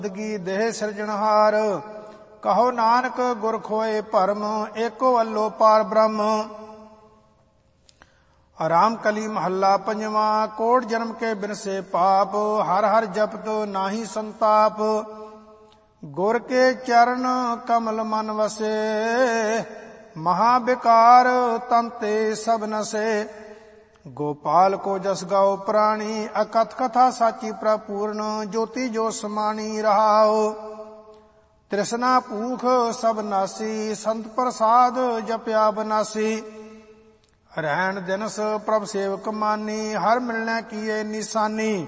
ਗੀ ਦੇਹ ਸਿਰਜਣਹਾਰ। ਕਹੋ ਨਾਨਕ ਗੁਰ ਖੋਏ ਭਰਮ, ਏਕੋ ਅੱਲੋ ਪਾਰ ਬ੍ਰਹਮ। ਰਾਮ ਕਲੀ ਮਹੱਲਾ ਪੰਜਵਾਂ। ਕੋਟ ਜਨਮ ਕੇ ਬਿਨਸੇ ਪਾਪ, ਹਰ ਹਰ ਜਪਤ ਨਾਹੀ ਸੰਤਾਪ। ਗੁਰ ਕੇ ਚਰਨ ਕਮਲ ਮਨ ਵਸੇ, ਮਹਾ ਬਿਕਾਰ ਤਨ ਤੇ ਸਭ ਨਸੇ। ਗੋਪਾਲ ਕੋ ਜਸ ਗਾਓ ਪ੍ਰਾਣੀ, ਅਕਥ ਕਥਾ ਸਾਚੀ ਪ੍ਰਪੂਰਨ। ਜੋਤੀ ਜੋ ਸਮਾਣੀ ਰਹਾਓ, ਤ੍ਰਿਸ਼ਨਾ ਭੂਖ ਸਭ ਨਾਸੀ। ਸੰਤ ਪ੍ਰਸਾਦ ਜਪਿਆ ਬਨਾਸੀ, ਰਹਿਣ ਦਿਨਸ ਪ੍ਰਭ ਸੇਵਕ ਮਾਨੀ। ਹਰ ਮਿਲਣੇ ਕੀਏ ਨਿਸ਼ਾਨੀ,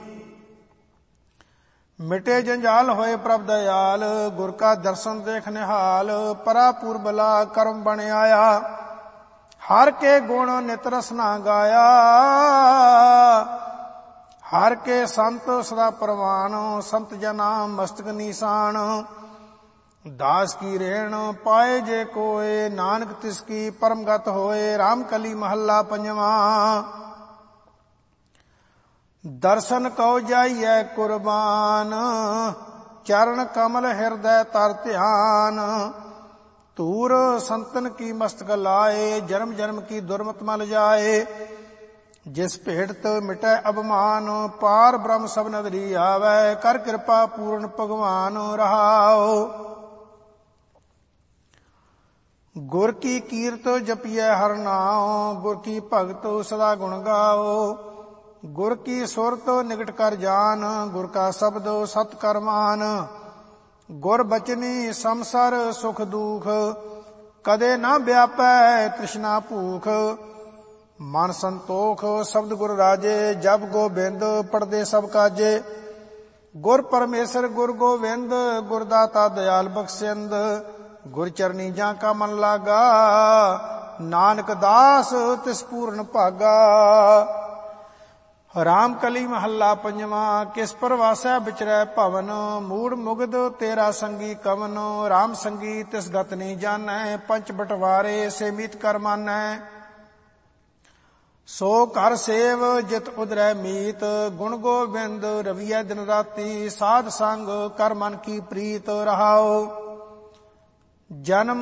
ਮਿਟੇ ਜੰਜਾਲ ਹੋਏ ਪ੍ਰਭ ਦਇਆਲ। ਗੁਰ ਕਾ ਦਰਸ਼ਨ ਦੇਖ ਨਿਹਾਲ, ਪਰਾ ਪੂਰਬਲਾ ਕਰਮ ਬਣ ਆਇਆ। ਹਰ ਕੇ ਗੁਣ ਨਿਤ ਰਸਨਾ ਗਾਇਆ, ਹਰ ਕੇ ਸੰਤ ਸਦਾ ਪ੍ਰਵਾਨ। ਸੰਤ ਜਨਾ ਮਸਤਕ ਨੀਸਾਨ, ਦਾਸ ਕੀ ਰੇਣ ਪਾਏ ਜੇ ਕੋਏ। ਨਾਨਕ ਤਿਸ ਕੀ ਪਰਮ ਗਤ ਹੋਏ। ਰਾਮ ਕਲੀ ਮਹੱਲਾ ਪੰਜਵਾਂ। ਦਰਸ਼ਨ ਕਉ ਜਾਈਐ ਕੁਰਬਾਨ, ਚਰਨ ਕਮਲ ਹਿਰਦੈ ਤਰ ਧਿਆਨ। ਧੂਰ ਸੰਤਨ ਕੀ ਮਸਤਕ ਲਾਏ, ਜਨਮ ਜਨਮ ਕੀ ਦੁਰਮਤ ਮਲ ਜਾਏ। ਜਿਸ ਭੇਟਤ ਮਿਟੈ ਅਭਮਾਨ, ਪਾਰ ਬ੍ਰਹਮ ਸਭ ਨਦਰੀ ਆਵੈ। ਕਰ ਕਿਰਪਾ ਪੂਰਨ ਭਗਵਾਨ ਰਹਾਓ। ਗੁਰ ਕੀ ਕੀਰਤ ਜਪੀਐ ਹਰ ਨਾਉ, ਗੁਰ ਕੀ ਭਗਤ ਸਦਾ ਗੁਣ ਗਾਓ। ਗੁਰ ਕੀ ਸੁਰਤ ਨਿਕਟ ਕਰ ਜਾਨ, ਗੁਰ ਕਾ ਸ਼ਬਦ ਸਤ ਕਰ ਮਾਨ। ਗੁਰ ਬਚਨੀ ਸੰਸਰ ਸੁਖ ਦੁਖ, ਕਦੇ ਨਾ ਵਿਆਪੈ ਤ੍ਰਿਸ਼ਨਾ ਭੂਖ। ਮਨ ਸੰਤੋਖ ਸ਼ਬਦ ਗੁਰ ਰਾਜੇ, ਜਪ ਗੋਬਿੰਦ ਪੜਦੇ ਸਭ ਕਾਜੇ। ਗੁਰ ਪਰਮੇਸ਼ਰ ਗੁਰ ਗੋਬਿੰਦ, ਗੁਰ ਦਾਤਾ ਦਇਆਲ ਬਖਸ਼ਿੰਦ। ਗੁਰ ਚਰਨੀ ਜਾਂ ਕਾ ਮਨ ਲਾਗਾ, ਨਾਨਕ ਦਾਸ ਤਿਸ ਪੂਰਨ ਭਾਗਾ। ਰਾਮ ਕਲੀ ਮਹੱਲਾ ਪੰਜਵਾਂ। ਕਿਸ ਪਰਵਾਸੈ ਵਿਚਰੈ ਭਵਨ, ਮੂੜ ਮੁਗਧ ਤੇਰਾ ਸੰਗੀ ਕਵਨ। ਰਾਮ ਸੰਗੀ ਤਿਸ ਗਤ ਨੀ ਜਾਣੈ, ਪੰਚ ਬਟਵਾਰੇ ਸੇ ਮੀਤ ਕਰ ਮਾਨੈ। ਸੋ ਘਰ ਸੇਵ ਜਿਤ ਉਦਰੈ ਮੀਤ, ਗੁਣ ਗੋਬਿੰਦ ਰਵੀਐ ਦਿਨ ਰਾਤੀ। ਸਾਧ ਸੰਗ ਕਰ ਮਨ ਕੀ ਪ੍ਰੀਤ ਰਹਾਓ। ਜਨਮ